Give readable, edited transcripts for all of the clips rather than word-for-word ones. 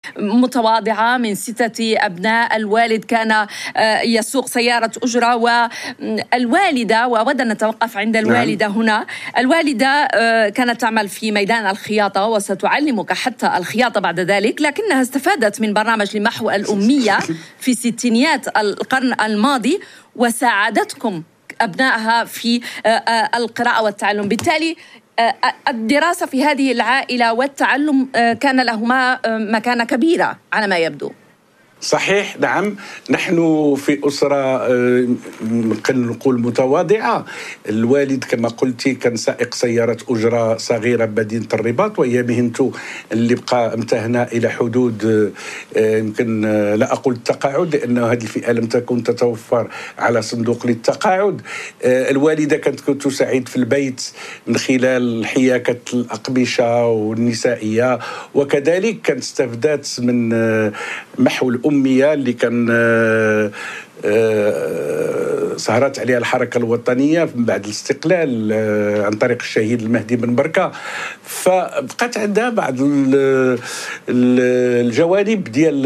متواضعة من 6 أبناء. الوالد كان يسوق سيارة أجرة، والوالدة، وأود أن نتوقف عند الوالدة هنا. الوالدة كانت تعمل في ميدان الخياطة وستعلمك حتى الخياطة بعد ذلك، لكنها استفادت من برنامج لمحو الأمية في ستينيات القرن الماضي وساعدتكم أبنائها في القراءة والتعلم. بالتالي الدراسة في هذه العائلة والتعلم كان لهما مكانة كبيرة على ما يبدو. صحيح، نعم. نحن في أسرة نقول متواضعة. الوالد كما قلتي كان سائق سيارة أجرة صغيرة بمدينة الرباط، وهي مهنته اللي بقى امتهنة إلى حدود يمكن لا أقول التقاعد، لأن هذه الفئة لم تكن تتوفر على صندوق للتقاعد. الوالدة كانت تساعد في البيت من خلال حياكة الأقمشة والنسائية، وكذلك كانت استفادت من محو الأمية اللي كان سهرت عليها الحركة الوطنية من بعد الاستقلال عن طريق الشهيد المهدي بن بركة. فبقات عندها بعض الجوانب ديال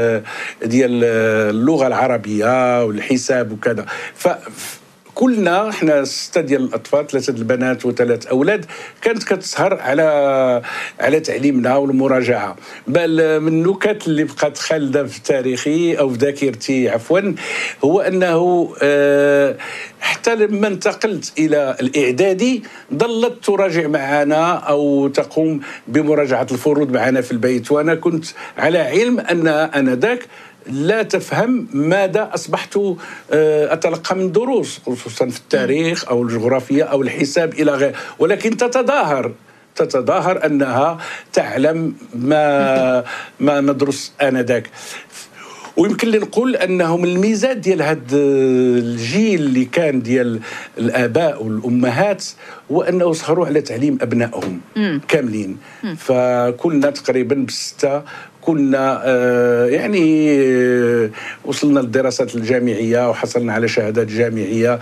اللغة العربية والحساب وكذا. كلنا احنا 6 ديال الاطفال، 3 البنات و3 اولاد، كانت كتسهر على تعليمنا والمراجعه. بل من النكت اللي بقات خالده في تاريخي او في ذاكرتي عفوا، هو انه حتى لما انتقلت الى الاعدادي ظلت تراجع معنا او تقوم بمراجعه الفروض معنا في البيت، وانا كنت على علم ان انذاك لا تفهم ماذا أصبحت أتلقى من دروس، خصوصا في التاريخ أو الجغرافيا أو الحساب إلى غيره، ولكن تتظاهر أنها تعلم ما ندرس آنذاك. ويمكن لي نقول أنه من الميزات ديال هذا الجيل اللي كان ديال الآباء والأمهات هو أنه سهروا على تعليم أبنائهم كاملين. فكلنا تقريبا ب6 كنا يعني وصلنا للدراسات الجامعية وحصلنا على شهادات جامعية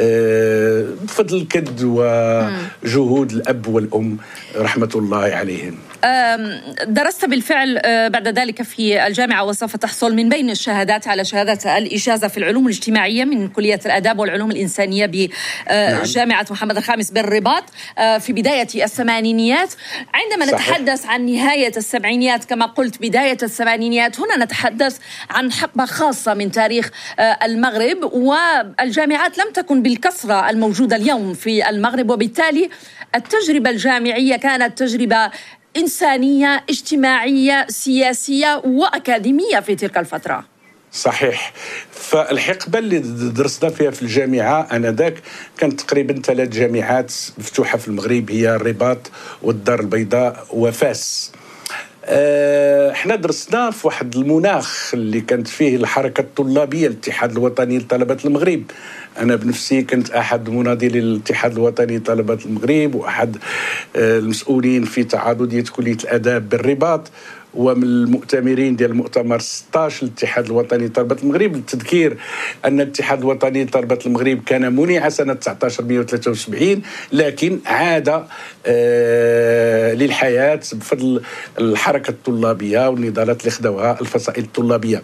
بفضل الكد وجهود الأب والأم رحمة الله عليهم. درست بالفعل بعد ذلك في الجامعة، وسوف تحصل من بين الشهادات على شهادة الإجازة في العلوم الاجتماعية من كلية الآداب والعلوم الإنسانية بجامعة محمد الخامس بالرباط في بداية الثمانينيات. عندما نتحدث عن نهاية السبعينيات كما قلت بداية الثمانينيات، هنا نتحدث عن حقبة خاصة من تاريخ المغرب، والجامعات لم تكن بالكثرة الموجودة اليوم في المغرب، وبالتالي التجربة الجامعية كانت تجربة إنسانية اجتماعية سياسية وأكاديمية في تلك الفترة. صحيح. فالحقبة اللي درسنا فيها في الجامعة آنذاك كانت تقريبا 3 جامعات مفتوحة في المغرب، هي الرباط والدار البيضاء وفاس. احنا درسنا في واحد المناخ اللي كانت فيه الحركة الطلابية، الاتحاد الوطني لطلبة المغرب. أنا بنفسي كنت أحد مناضلي الاتحاد الوطني لطلبة المغرب، وأحد المسؤولين في تعاضدية كلية الآداب بالرباط، ومن المؤتمرين ديال المؤتمر 16 الاتحاد الوطني لطلبة المغرب. للتذكير أن الاتحاد الوطني لطلبة المغرب كان منع سنة 1973، لكن عاد للحياة بفضل الحركة الطلابية والنضالات اللي خدوها الفصائل الطلابية.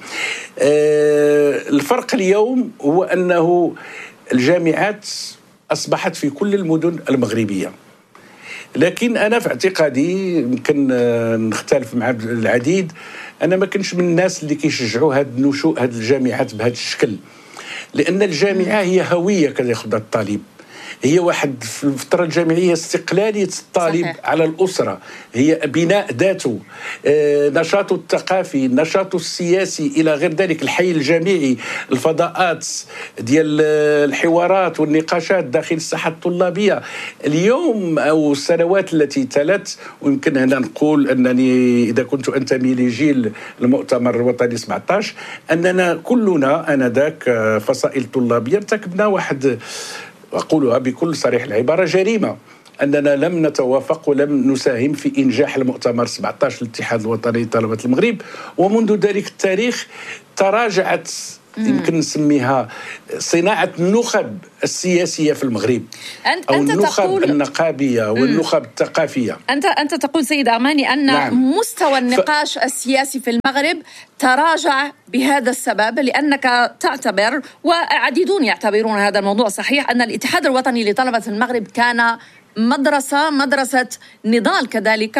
الفرق اليوم هو أنه الجامعات أصبحت في كل المدن المغربية، لكن أنا في اعتقادي يمكن نختلف مع العديد، أنا ما كنش من الناس اللي كيشجعوا هاد النشوء هاد الجامعات بهذا الشكل، لأن الجامعة هي هوية كياخذها الطالب، هي واحد في الفترة الجامعية استقلالية الطالب صحيح. على الأسرة، هي بناء ذاته، نشاطه الثقافي، نشاطه السياسي إلى غير ذلك، الحي الجامعي، الفضاءات ديال الحوارات والنقاشات داخل الساحة الطلابية. اليوم أو السنوات التي تلت، ويمكن هنا نقول أنني إذا كنت أنتمي لجيل المؤتمر الوطني 17، أننا كلنا آنذاك فصائل طلابية ارتكبنا واحد، أقولها بكل صريح العبارة، جريمة، أننا لم نتوافق ولم نساهم في إنجاح المؤتمر 17 الاتحاد الوطني لطلبة المغرب. ومنذ ذلك التاريخ تراجعت يمكن نسميها صناعة النخب السياسية في المغرب، أو النخب النقابية والنخب الثقافية. أنت تقول سيد أرماني أن نعم. مستوى النقاش السياسي في المغرب تراجع بهذا السبب، لأنك تعتبر، وعديدون يعتبرون هذا الموضوع صحيح، أن الاتحاد الوطني لطلبة المغرب كان مدرسة نضال كذلك،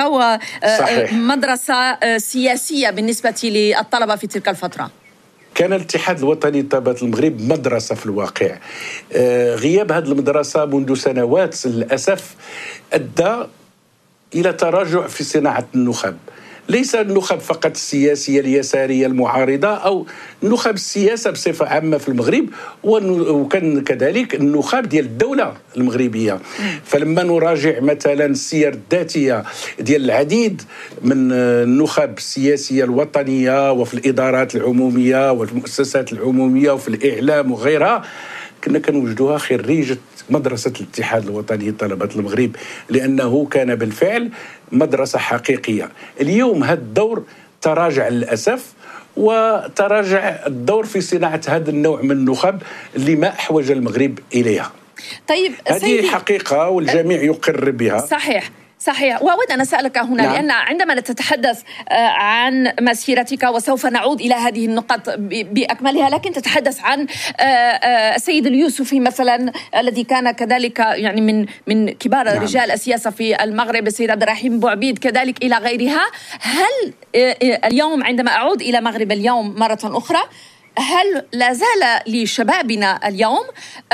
ومدرسة سياسية بالنسبة للطلبة في تلك الفترة. كان الاتحاد الوطني لطلبة المغرب مدرسة في الواقع. غياب هذه المدرسة منذ سنوات للأسف أدى إلى تراجع في صناعة النخب، ليس النخب فقط السياسية اليسارية المعارضة، أو نخب السياسة بصفة عامة في المغرب، وكان كذلك النخب ديال الدولة المغربية. فلما نراجع مثلا السير الذاتية ديال العديد من النخب السياسية الوطنية وفي الإدارات العمومية وفي المؤسسات العمومية وفي الإعلام وغيرها، كنا كنوجدوها خريجة مدرسة الاتحاد الوطني لطلبة المغرب، لأنه كان بالفعل مدرسة حقيقية. اليوم هذا الدور تراجع للأسف، وتراجع الدور في صناعة هذا النوع من النخب اللي ما أحوج المغرب إليها. طيب هذه حقيقة والجميع يقر بها. صحيح، وأود أن أسألك هنا لأن عندما تتحدث عن مسيرتك، وسوف نعود إلى هذه النقط بأكملها، لكن تتحدث عن السيد اليوسفي مثلا الذي كان كذلك يعني من كبار رجال السياسة في المغرب، السيد عبد الرحيم بوعبيد كذلك إلى غيرها. هل اليوم عندما أعود إلى مغرب اليوم مرة أخرى، هل لا زال لشبابنا اليوم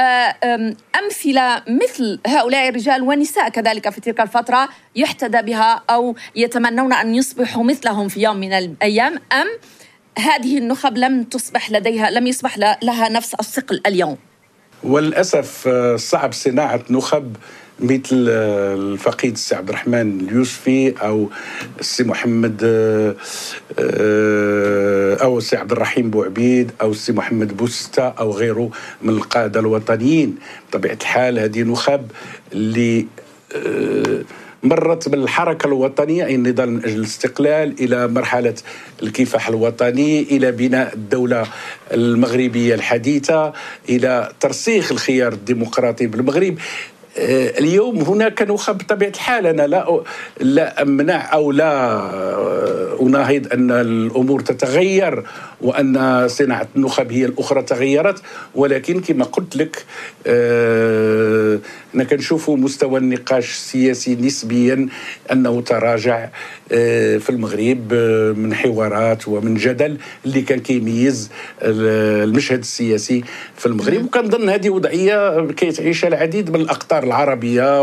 أمثلة مثل هؤلاء الرجال ونساء كذلك في تلك الفترة يحتذى بها، أو يتمنون أن يصبحوا مثلهم في يوم من الأيام، أم هذه النخب لم يصبح لها نفس الثقل اليوم؟ وللأسف صعب صناعة نخب مثل الفقيد السي عبد الرحمن اليوسفي أو السي محمد أو السي عبد الرحيم بوعبيد أو السي محمد بوستة أو غيره من القادة الوطنيين. بطبيعة الحال هذه نخب اللي مرت بالحركة الوطنية، أي النضال من أجل الاستقلال، إلى مرحلة الكفاح الوطني، إلى بناء الدولة المغربية الحديثة، إلى ترسيخ الخيار الديمقراطي بالمغرب. اليوم هناك نخب بطبيعة الحال. أنا لا أمنع أو لا أناهض أن الأمور تتغير وأن صناعة النخب هي الأخرى تغيرت، ولكن كما قلت لك أنا كنشوفوا مستوى النقاش السياسي نسبيا أنه تراجع في المغرب من حوارات ومن جدل اللي كان كيميز المشهد السياسي في المغرب. وكنظن هذه وضعية كيتعيشها العديد من الأقطار العربية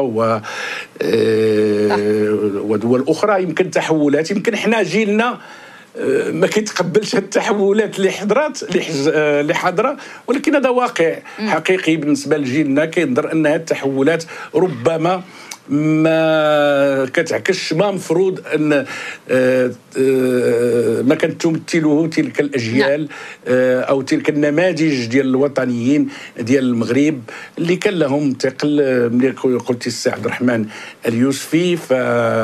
ودول أخرى. يمكن تحولات، يمكن حنا جيلنا ما كيتقبلش التحولات اللي حاضره، ولكن هذا واقع حقيقي بالنسبه لجيلنا. كينظر ان هذه التحولات ربما ما كتعكسش ما مفروض ان ما كانت تمثله تلك الاجيال او تلك النماذج ديال الوطنيين ديال المغرب اللي كان لهم ثقل. ملي قلتي السي عبد الرحمن اليوسفي، ف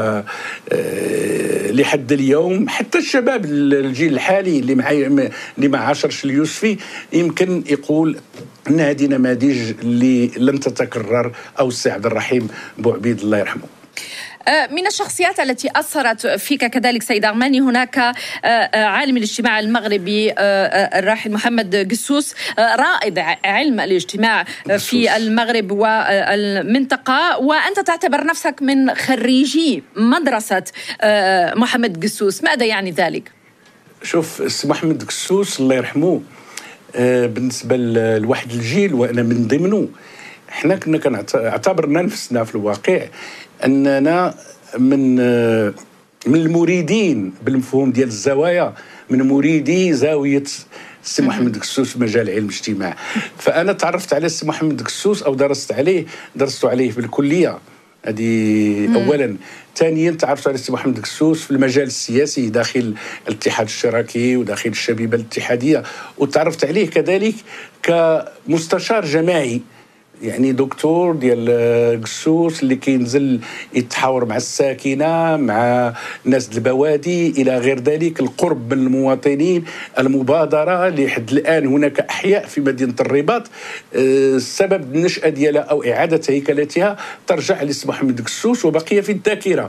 لحد اليوم حتى الشباب الجيل الحالي اللي ما عاشرش اليوسفي يمكن يقول ان هذه نماذج اللي لن تتكرر. او السي عبد الرحيم بوعبيد الله يرحمه. من الشخصيات التي أثرت فيك كذلك سيد أرماني هناك عالم الاجتماع المغربي الراحل محمد قسوس، رائد علم الاجتماع في المغرب والمنطقة، وأنت تعتبر نفسك من خريجي مدرسة محمد قسوس. ماذا يعني ذلك؟ شوف السي محمد قسوس الله يرحمه بالنسبة لواحد الجيل وأنا من ضمنه، احنا كنا كنعتبرنا نفسنا في الواقع أننا من المريدين بالمفهوم ديال الزوايا، من مريدي زاوية السي محمد قسوس في مجال علم الاجتماع. فأنا تعرفت على السي محمد قسوس أو درست عليه في الكلية هذه أولا. ثانيا تعرفت على السي محمد قسوس في المجال السياسي داخل الاتحاد الاشتراكي وداخل الشبيبة الاتحادية، وتعرفت عليه كذلك كمستشار جماعي يعني دكتور ديال قسوس اللي كينزل يتحاور مع الساكنه، مع الناس البوادي الى غير ذلك، القرب من المواطنين، المبادره. لحد الان هناك احياء في مدينه الرباط سبب النشاه ديالها او اعاده هيكلتها ترجع لسي محمد قسوس وبقي في الذاكره.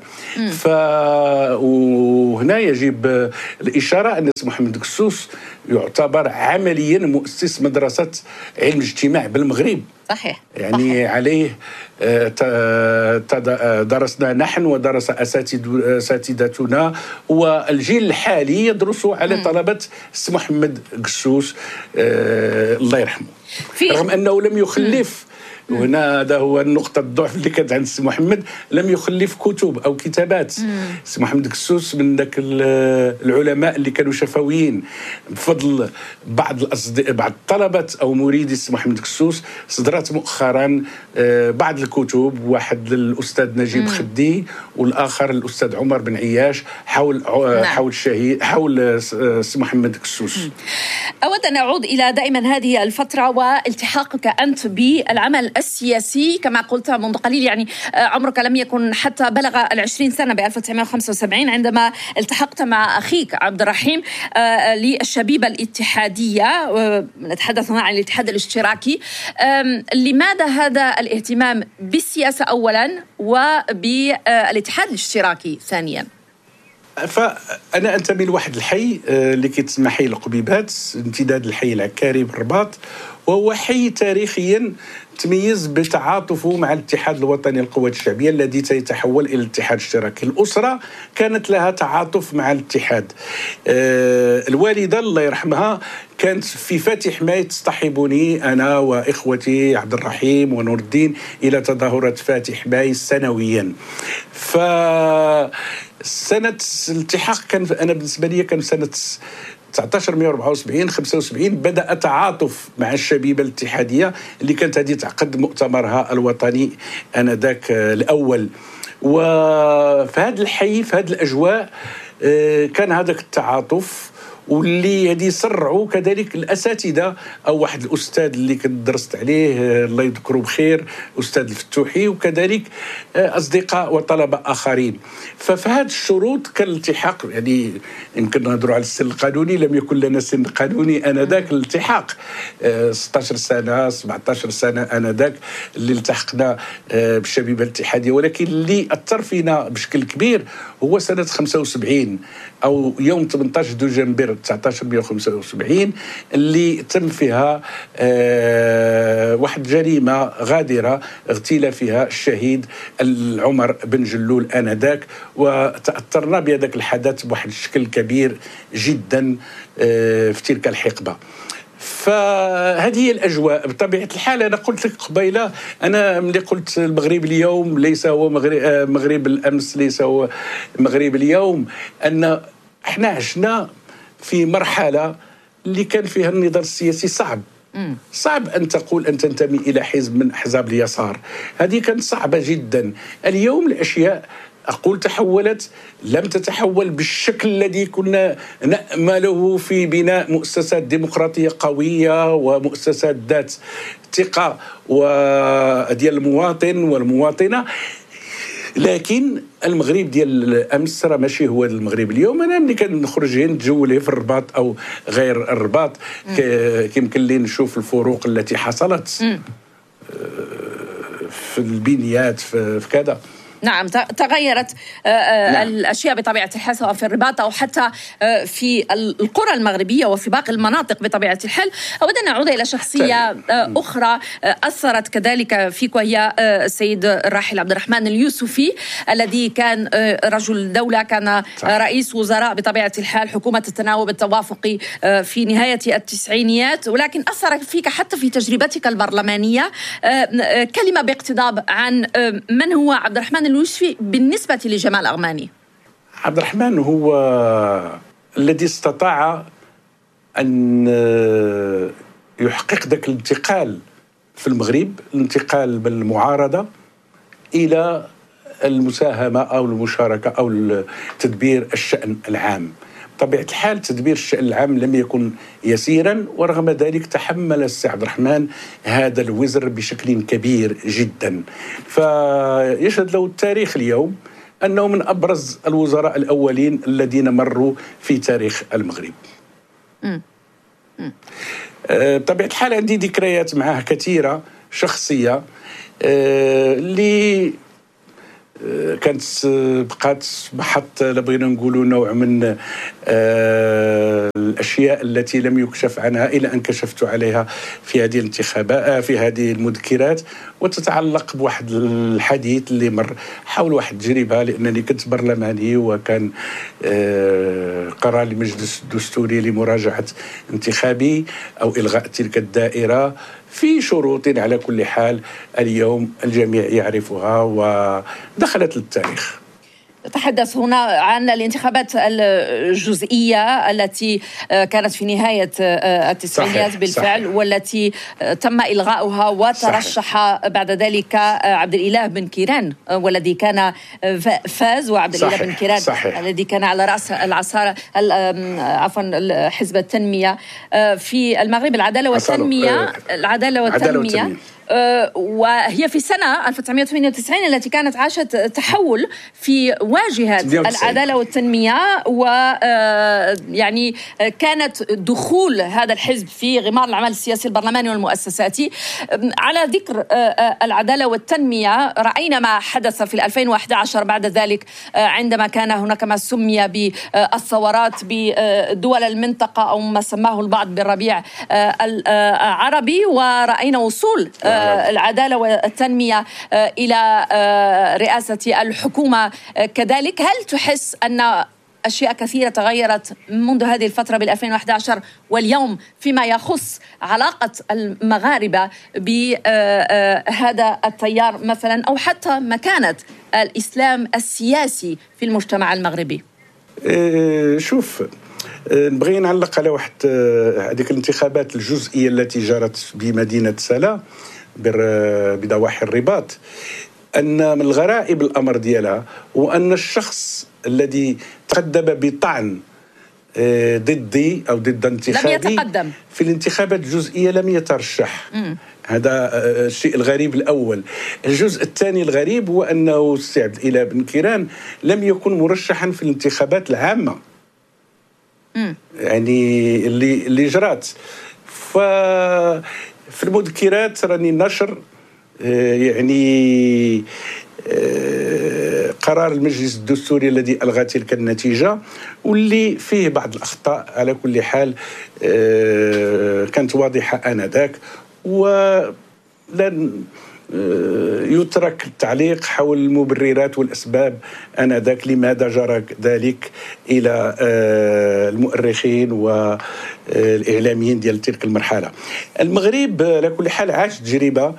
وهنا يجب الاشاره ان سي محمد قسوس يعتبر عمليا مؤسس مدرسه علم الاجتماع بالمغرب. صحيح. يعني صحيح. عليه درسنا نحن ودرس اساتذتنا، والجيل الحالي يدرس على طلبه السي محمد قسوس الله يرحمه، رغم انه لم يخلف. وهنا هذا هو النقطة الضعف اللي كانت عند السي محمد، لم يخلف كتب أو كتابات. السي محمد قسوس من ذاك العلماء اللي كانوا شفويين، بفضل بعض الطلبة أو مريدي السي محمد قسوس صدرت مؤخرا بعض الكتب، واحد للأستاذ نجيب خدي والآخر الأستاذ عمر بن عياش حول السي محمد قسوس. أود أن أعود إلى دائما هذه الفترة والتحاقك أنت بالعمل السياسي كما قلت منذ قليل. يعني عمرك لم يكن حتى بلغ 20 سنة ب 1975 عندما التحقت مع أخيك عبد الرحيم للشبيبة الاتحادية، نتحدث هنا عن الاتحاد الاشتراكي. لماذا هذا الاهتمام بالسياسة أولا وبالاتحاد الاشتراكي ثانيا؟ فأنا أنتمي لواحد الحي اللي كيتسمى حي القبيبات، امتداد الحي العكاري بالرباط، وهو حي تاريخيا تميز بتعاطفه مع الاتحاد الوطني للقوات الشعبية الذي سيتحول إلى الاتحاد الاشتراكي. الأسرة كانت لها تعاطف مع الاتحاد. الوالدة الله يرحمها كانت في فاتح ماي تصطحبني أنا وإخوتي عبد الرحيم ونور الدين إلى تظاهرات فاتح ماي سنويا. سنة الالتحاق كان أنا بالنسبة لي كان سنة 1974 75 بدأ تعاطف مع الشبيبة الاتحادية اللي كانت هذه تعقد مؤتمرها الوطني آنذاك الأول. وفي هذا الحي في هذه الأجواء كان هذاك التعاطف، واللي هذه يسرعوا كذلك الاساتذه او واحد الاستاذ اللي كنت درست عليه الله يذكره بخير استاذ الفتوحي، وكذلك اصدقاء وطلبه اخرين. ففي هذه الشروط كان الالتحاق، يعني يمكن نهضروا على السن القانوني، لم يكن لنا سن قانوني انذاك الالتحاق 16 سنه 17 سنه انذاك اللي التحقنا بالشبيبه الاتحاديه. ولكن اللي اثر فينا بشكل كبير هو سنه 75 او يوم 18 دجنبر 1975 اللي تم فيها واحد جريمة غادرة اغتيل فيها الشهيد عمر بن جلول آنذاك، وتأثرنا بهذاك الحدث بواحد الشكل كبير جدا في تلك الحقبة. فهذه هي الأجواء بطبيعة الحال. أنا قلت لك قبيلة، أنا ملي قلت المغرب اليوم ليس هو مغرب الأمس، ليس هو مغرب اليوم، أن احنا عشنا في مرحلة اللي كان فيها النضال السياسي صعب أن تقول أن تنتمي إلى حزب من أحزاب اليسار، هذه كانت صعبة جدا. اليوم الأشياء أقول تحولت، لم تتحول بالشكل الذي كنا نأمله في بناء مؤسسات ديمقراطية قوية ومؤسسات ذات ثقة وديال المواطن والمواطنة. لكن المغرب ديال الامس راه ماشي هو المغرب اليوم. انا ملي كنخرج نتجول في الرباط او غير الرباط كيمكن لي نشوف الفروق التي حصلت في البنيات في كذا. نعم، تغيرت الأشياء بطبيعة الحال، سواء في الرباط أو حتى في القرى المغربية وفي باقي المناطق بطبيعة الحال. أود أن أعود إلى شخصية أخرى أثرت كذلك فيك، وهي السيد الراحل عبد الرحمن اليوسفي الذي كان رجل دولة، كان رئيس وزراء بطبيعة الحال حكومة التناوب التوافقي في نهاية التسعينيات، ولكن أثر فيك حتى في تجربتك البرلمانية. كلمة باقتضاب عن من هو عبد الرحمن اليوسفي بالنسبة لجمال أغماني. عبد الرحمن هو الذي استطاع أن يحقق ذاك الانتقال في المغرب، الانتقال من المعارضة إلى المساهمة أو المشاركة أو تدبير الشأن العام. بطبيعة الحال تدبير الشأن العام لم يكن يسيرا، ورغم ذلك تحمل السي عبد الرحمن هذا الوزر بشكل كبير جدا. فيشهد له التاريخ اليوم أنه من أبرز الوزراء الأولين الذين مروا في تاريخ المغرب. بطبيعة الحال عندي ذكريات معه كثيرة شخصية، اللي كانت بقات محط بغينا نقولوا نوع من الاشياء التي لم يكشف عنها الى ان كشفت عليها في هذه الانتخابات، في هذه المذكرات، وتتعلق بواحد الحديث اللي مر حول واحد التجربه، لانني كنت برلماني وكان قرار المجلس الدستوري لمراجعه انتخابي او الغاء تلك الدائره في شروط على كل حال اليوم الجميع يعرفها ودخلت للتاريخ. نتحدث هنا عن الانتخابات الجزئية التي كانت في نهاية التسعينيات بالفعل، صحيح. والتي تم إلغاؤها وترشح صحيح. بعد ذلك عبد الإله بن كيران والذي كان فاز، وعبد الإله بن كيران صحيح. الذي كان على رأس حزب التنمية في المغرب، العدالة والتنمية وهي في سنة 1998 التي كانت عاشت تحول في واجهة العدالة والتنمية، ويعني كانت دخول هذا الحزب في غمار العمل السياسي البرلماني والمؤسساتي. على ذكر العدالة والتنمية، رأينا ما حدث في 2011 بعد ذلك، عندما كان هناك ما سمي بالثورات بدول المنطقة أو ما سماه البعض بالربيع العربي، ورأينا وصول العدالة والتنمية إلى رئاسة الحكومة كذلك. هل تحس أن أشياء كثيرة تغيرت منذ هذه الفترة بال2011 واليوم فيما يخص علاقة المغاربة بهذا التيار مثلا، أو حتى مكانة الإسلام السياسي في المجتمع المغربي؟ شوف، نبغي نعلق على واحد هذيك الانتخابات الجزئية التي جرت بمدينة سلا بضواحي الرباط، أن من الغرائب الأمر ديالها هو أن الشخص الذي تقدم بطعن ضدي أو ضد انتخابي لم يتقدم في الانتخابات الجزئية، لم يترشح. هذا الشيء الغريب الأول. الجزء الثاني الغريب هو أنه السي عبد الإله بن كيران لم يكن مرشحا في الانتخابات العامة يعني اللي جرات. في المذكرات راني نشر يعني قرار المجلس الدستوري الذي ألغى تلك النتيجة، واللي فيه بعض الأخطاء على كل حال كانت واضحة آنذاك، ولن يترك التعليق حول المبررات والأسباب آنذاك لماذا جرى ذلك إلى المؤرخين والإعلاميين ديال تلك المرحلة. المغرب على كل حال عاش تجربة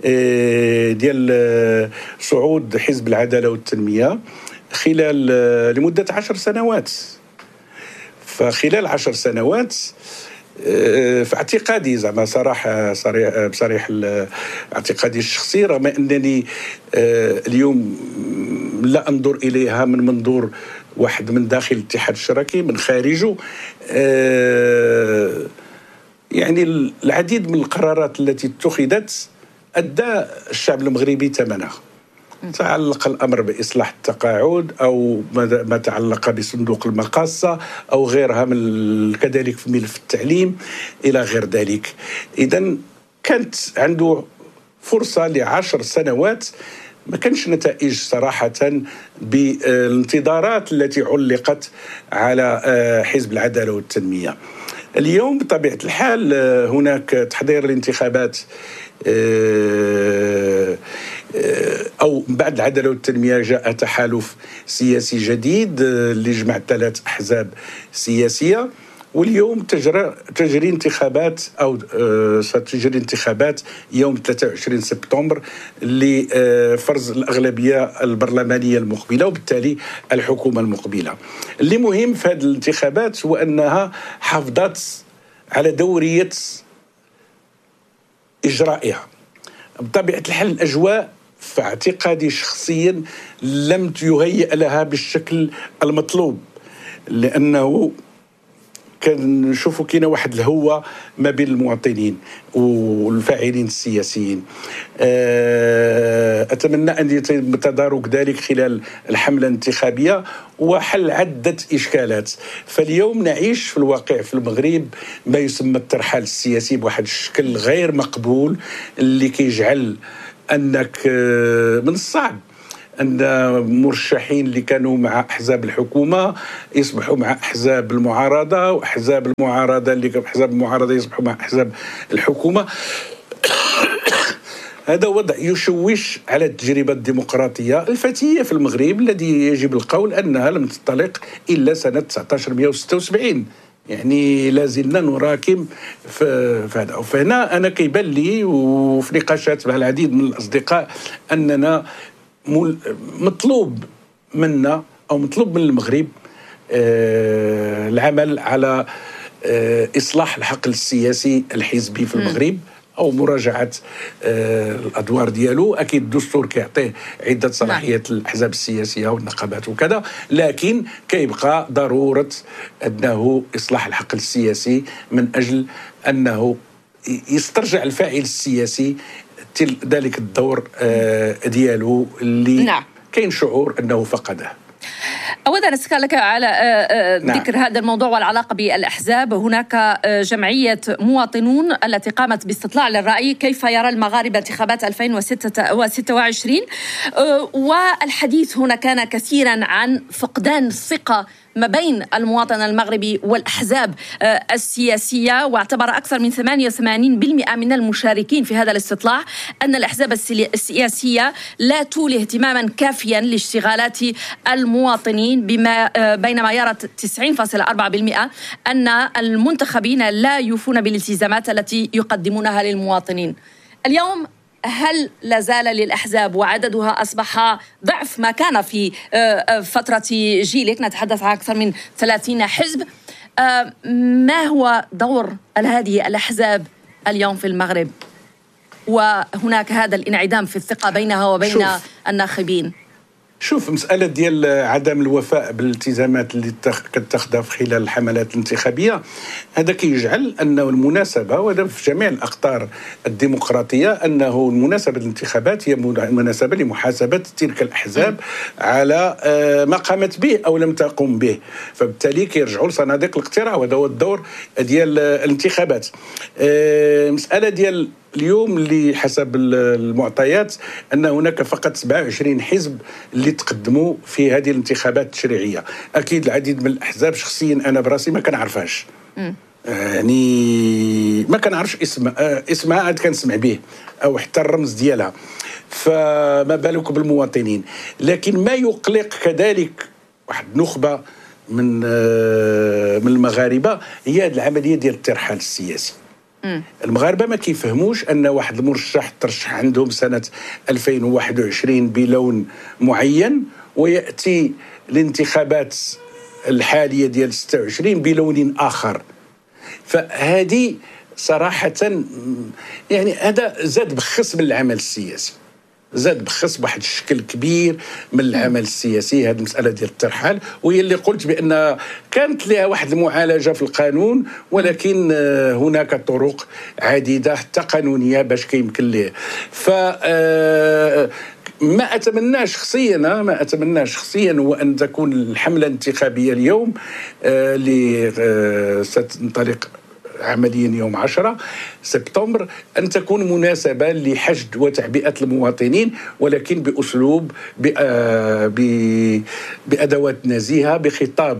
ديال صعود حزب العدالة والتنمية خلال لمدة 10 سنوات. فخلال 10 سنوات في اعتقادي زعما بصريح اعتقادي الشخصي، رغم أنني اليوم لا أنظر إليها من منظور واحد من داخل الاتحاد الشراكي، من خارجه، يعني العديد من القرارات التي اتخذت أدى الشعب المغربي ثمنها. تعلق الأمر بإصلاح التقاعد أو ما تعلق بصندوق المقاصة أو غيرها من كذلك في ملف التعليم إلى غير ذلك. إذن كانت عنده فرصة ل10 سنوات ما كانش نتائج صراحة بالانتظارات التي علقت على حزب العدالة والتنمية. اليوم بطبيعة الحال هناك تحضير الانتخابات أو بعد العدالة والتنمية جاء تحالف سياسي جديد اللي جمع 3 أحزاب سياسية، واليوم تجري انتخابات أو ستجري انتخابات يوم 23 سبتمبر لفرز الأغلبية البرلمانية المقبلة وبالتالي الحكومة المقبلة. اللي مهم في هذه الانتخابات هو أنها حافظت على دورية إجرائها. بطبيعة الحال الأجواء في اعتقادي شخصيا لم تهيئ لها بالشكل المطلوب، لأنه كنشوفوا كاينه واحد الهوه ما بين المواطنين والفاعلين السياسيين. اتمنى ان يتم تدارك ذلك خلال الحمله الانتخابيه وحل عده اشكالات. فاليوم نعيش في الواقع في المغرب ما يسمى الترحال السياسي بواحد الشكل غير مقبول، اللي كيجعل انك من الصعب أن مرشحين اللي كانوا مع أحزاب الحكومة يصبحوا مع أحزاب المعارضة، وأحزاب المعارضة اللي كانوا أحزاب المعارضة يصبحوا مع أحزاب الحكومة. هذا وضع يشوش على التجربة الديمقراطية الفتية في المغرب، الذي يجب القول أنها لم تنطلق إلا سنة 1976. يعني لازلنا نراكم في هذا. فهنا أنا كيبان لي وفي نقاشات مع العديد من الأصدقاء أننا مطلوب منا أو مطلوب من المغرب العمل على إصلاح الحقل السياسي الحزبي في المغرب أو مراجعة الأدوار ديالو. أكيد الدستور كيعطيه عدة صلاحيات للأحزاب السياسية والنقابات وكذا، لكن كيبقى ضرورة أنه إصلاح الحقل السياسي من أجل أنه يسترجع الفاعل السياسي ذلك الدور ديالو اللي كاين شعور أنه فقده. أود أن أسأل لك على ذكر هذا الموضوع والعلاقة بالأحزاب. هناك جمعية مواطنون التي قامت باستطلاع للرأي كيف يرى المغاربة انتخابات 2026، والحديث هنا كان كثيرا عن فقدان الثقة ما بين المواطن المغربي والأحزاب السياسية، واعتبر أكثر من 88% من المشاركين في هذا الاستطلاع أن الأحزاب السياسية لا تولي اهتماما كافيا لاشتغالات المواطنين، بينما يرى 90.4% أن المنتخبين لا يوفون بالالتزامات التي يقدمونها للمواطنين. اليوم هل لازال للأحزاب وعددها أصبح ضعف ما كان في فترة جيلك، نتحدث عن أكثر من 30 حزب؟ ما هو دور هذه الأحزاب اليوم في المغرب، وهناك هذا الانعدام في الثقة بينها وبين الناخبين؟ شوف، مسألة ديال عدم الوفاء بالالتزامات اللي كتاخذها في خلال الحملات الانتخابية، هذا كيجعل أنه المناسبة، وهذا في جميع الأقطار الديمقراطية، أنه المناسبة الانتخابات هي مناسبة لمحاسبة تلك الأحزاب على ما قامت به أو لم تقم به، فبالتالي كيرجعوا لصناديق الاقتراع، وهذا هو الدور ديال الانتخابات. مسألة ديال اليوم اللي حسب المعطيات أن هناك فقط 27 حزب اللي تقدموا في هذه الانتخابات التشريعية. أكيد العديد من الأحزاب شخصيا أنا براسي ما كنعرفهاش، يعني ما كنعرفش اسمها عاد كنسمع به أو حتى الرمز ديالها، فما بالك بالمواطنين. لكن ما يقلق كذلك واحد نخبة من المغاربة هي العملية ديال الترحال السياسي. المغاربة ما كيفهموش أن واحد المرشح ترشح عندهم سنة 2021 بلون معين، ويأتي الانتخابات الحالية ديال 26 بلون آخر. فهذه صراحة يعني هذا زاد بخص من العمل السياسي، زاد بخص بواحد الشكل كبير من العمل السياسي هذه المسألة ديال الترحال، وهي اللي قلت بأن كانت لها واحد المعالجة في القانون، ولكن هناك طرق عديدة حتى قانونية باش كيمكن ليه. ما أتمناه شخصيا هو أن تكون الحملة الانتخابية اليوم اللي ستنطلق عمليا يوم 10 سبتمبر أن تكون مناسبة لحشد وتعبئة المواطنين، ولكن بأسلوب بأدوات نزيهة، بخطاب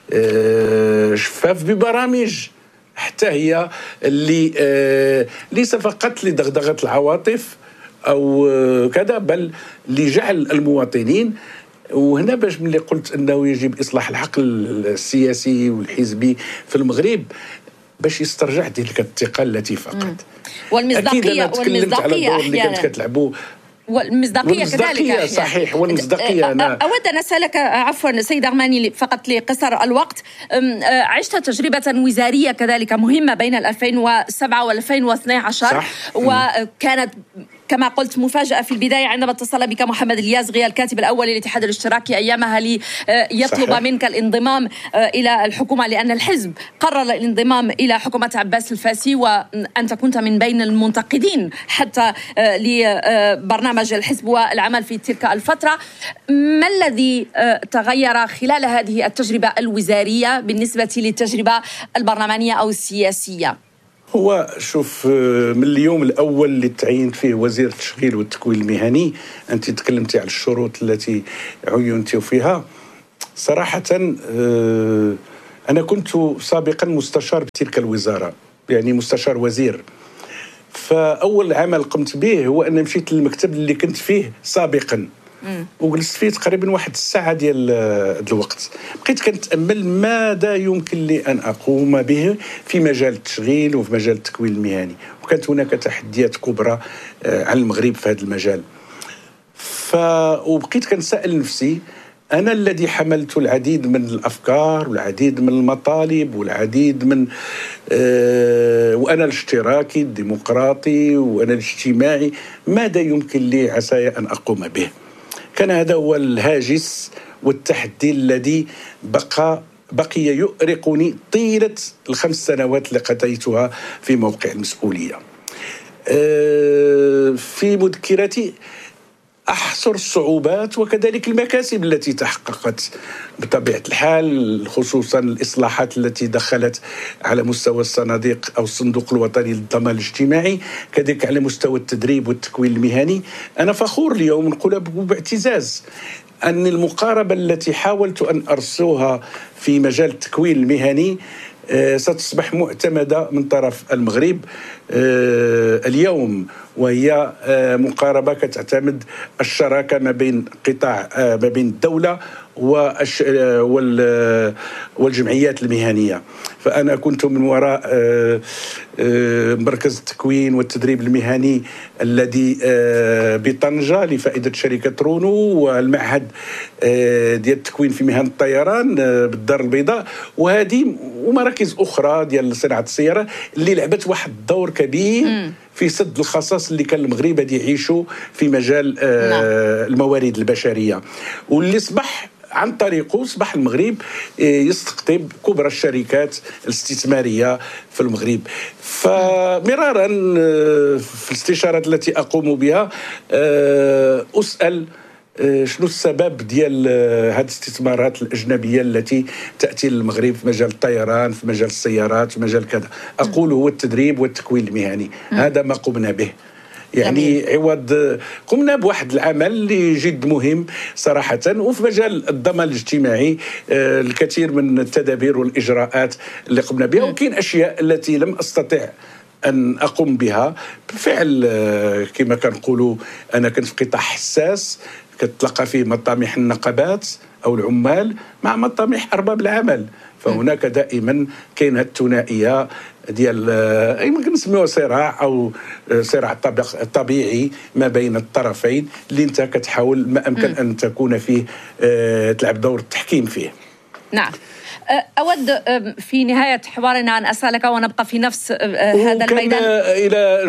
شفاف، ببرامج حتى هي اللي ليس فقط لدغدغة العواطف أو كذا، بل لجعل المواطنين. وهنا باش ملي قلت أنه يجب إصلاح الحقل السياسي والحزبي في المغرب باش يسترجع تلك الثقة التي فقد. والمصداقية أحيانا كتلعبوا والمصداقية كذلك صحيح. والمصداقية أنا أود أن أسألك عفوا سيد أرماني فقط لقصر الوقت، عشت تجربة وزارية كذلك مهمة بين 2007 و2012 وكانت كما قلت مفاجأة في البداية عندما اتصل بك محمد اليازغي الكاتب الأول للاتحاد الاشتراكي أيامها ليطلب منك الانضمام إلى الحكومة، لأن الحزب قرر الانضمام إلى حكومة عباس الفاسي، وأنت كنت من بين المنتقدين حتى لبرنامج الحزب والعمل في تلك الفترة. ما الذي تغير خلال هذه التجربة الوزارية بالنسبة للتجربة البرلمانية أو السياسية؟ هو شوف، من اليوم الأول اللي تعينت فيه وزير التشغيل والتكوين المهني، أنت تكلمتي على الشروط التي عينت فيها. صراحة أنا كنت سابقا مستشار بتلك الوزارة، يعني مستشار وزير. فأول عمل قمت به هو أن مشيت للمكتب اللي كنت فيه سابقا، وجلست فيه تقريبا واحد الساعة ديال الوقت. بقيت كنتأمل ماذا يمكن لي أن أقوم به في مجال التشغيل وفي مجال التكوين المهني، وكانت هناك تحديات كبرى على المغرب في هذا المجال. وبقيت كنسأل نفسي، أنا الذي حملت العديد من الأفكار والعديد من المطالب والعديد من وأنا الاشتراكي الديمقراطي وأنا الاجتماعي، ماذا يمكن لي عساي أن أقوم به؟ كان هذا هو الهاجس والتحدي الذي بقي يؤرقني طيلة ال5 سنوات اللي قضيتها في موقع المسؤولية. في مذكرتي أحصر الصعوبات وكذلك المكاسب التي تحققت بطبيعة الحال، خصوصا الإصلاحات التي دخلت على مستوى الصناديق أو الصندوق الوطني للضمان الاجتماعي، كذلك على مستوى التدريب والتكوين المهني. أنا فخور اليوم نقولها باعتزاز أن المقاربة التي حاولت أن أرسوها في مجال التكوين المهني ستصبح معتمدة من طرف المغرب اليوم، وهي مقاربة كتعتمد الشراكة ما بين الدولة والجمعيات المهنية. فأنا كنت من وراء مركز التكوين والتدريب المهني الذي بطنجة لفائدة شركة رونو، والمعهد ديال التكوين في مهن الطيران بالدار البيضاء، وهذه ومراكز أخرى ديال صناعة السيارة اللي لعبت واحد الدور كبير في سد الخصاص اللي كان المغرب يعيشوا في مجال الموارد البشرية، واللي عن طريقه أصبح المغرب يستقطب كبرى الشركات الاستثمارية في المغرب. فمرارا في الاستشارات التي أقوم بها أسأل شنو السبب ديال هذه الاستثمارات الأجنبية التي تأتي للمغرب في مجال الطيران، في مجال السيارات، في مجال كذا. أقول هو التدريب والتكوين المهني. هذا ما قمنا به، يعني عوض قمنا بواحد العمل اللي جد مهم صراحة. وفي مجال الضمان الاجتماعي الكثير من التدابير والإجراءات اللي قمنا بها، وكاين أشياء التي لم أستطع أن أقوم بها بالفعل. كما كنقولوا أنا كنت في قطاع حساس كتلقى فيه مطامح النقابات أو العمال مع مطامح أرباب العمل، فهناك دائما كاين هذه الثنائيه ديال يمكن نسميوها صراع او صراع طبيعي ما بين الطرفين اللي انت كتحاول ما امكن ان تكون فيه تلعب دور التحكيم فيه. نعم. أود في نهاية حوارنا أن أسألك ونبقى في نفس هذا الميدان. إلى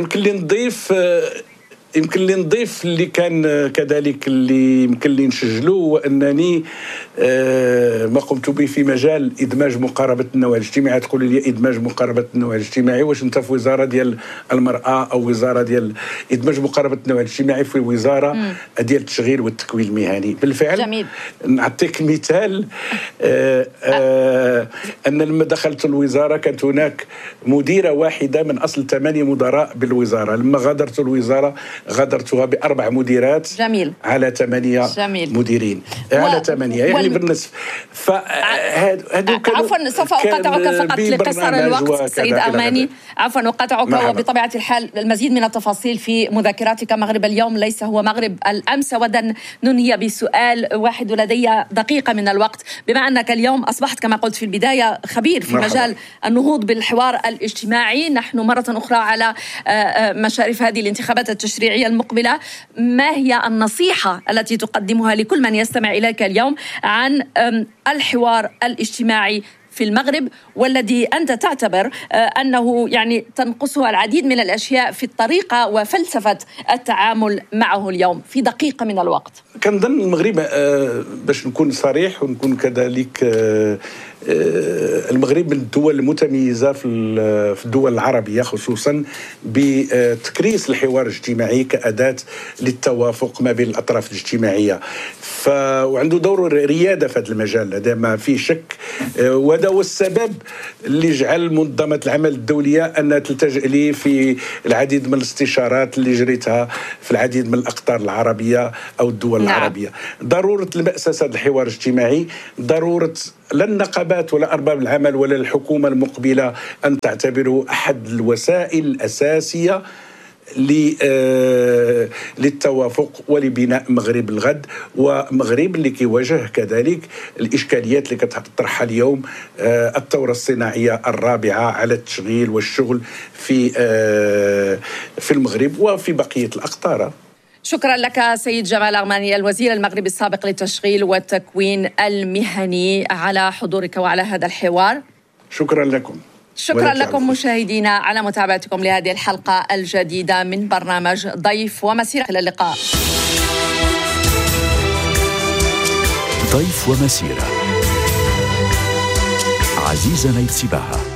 يمكن لي نضيف اللي كان كذلك اللي يمكن لي نسجله، وأنني ما قمت به في مجال إدماج مقاربة النوع الاجتماعي. تقول لي إدماج مقاربة النوع الاجتماعي، واش أنت في وزارة ديال المرأة أو وزارة ديال إدماج مقاربة النوع الاجتماعي في وزارة ديال التشغيل والتكوين المهني؟ بالفعل جميل. نعطيك مثال. أن لما دخلت الوزارة كانت هناك مديرة واحدة من أصل 8 مدراء بالوزارة. لما غادرت الوزارة غادرتها ب4 مديرات. جميل. على 8 جميل. مديرين على 8 يعني بالنصف. عفوا سوف أقاطعك فقط لقصر الوقت سيد أماني، عفوا أقاطعك. وبطبيعة الحال المزيد من التفاصيل في مذاكراتك. مغرب اليوم ليس هو مغرب الأمس. ودن ننهي بسؤال واحد لدي دقيقة من الوقت. بما أنك اليوم أصبحت كما قلت في البداية خبير في مجال النهوض بالحوار الاجتماعي، نحن مرة أخرى على مشارف هذه الانتخابات التشريعية المقبلة، ما هي النصيحة التي تقدمها لكل من يستمع إليك اليوم عن الحوار الاجتماعي في المغرب، والذي أنت تعتبر أنه يعني تنقصها العديد من الأشياء في الطريقة وفلسفة التعامل معه اليوم في دقيقة من الوقت؟ كنظن المغرب، باش نكون صريح ونكون كذلك، المغرب من الدول المتميزة في الدول العربية، خصوصا بتكريس الحوار الاجتماعي كأداة للتوافق ما بين الأطراف الاجتماعية. وعنده دور ريادة في هذا المجال، هذا ما فيه شك. وهذا هو السبب اللي جعل منظمة العمل الدولية أنها تلتجئ لي في العديد من الاستشارات اللي جريتها في العديد من الأقطار العربية أو الدول العربية. ضرورة المأسسة الحوار الاجتماعي، ضرورة لا النقابات ولا أرباب العمل ولا الحكومة المقبلة أن تعتبره أحد الوسائل الأساسية للتوافق ولبناء مغرب الغد، ومغرب اللي كيواجه كذلك الإشكاليات اللي كتطرحها اليوم الثورة الصناعية الرابعة على التشغيل والشغل في المغرب وفي بقية الأقطار. شكرا لك سيد جمال أغماني، الوزير المغربي السابق للتشغيل والتكوين المهني، على حضورك وعلى هذا الحوار. شكرا لكم. شكرا لكم مشاهدينا على متابعتكم لهذه الحلقة الجديدة من برنامج ضيف ومسيرة. إلى اللقاء. ضيف ومسيرة. عزيزة نيتسباها.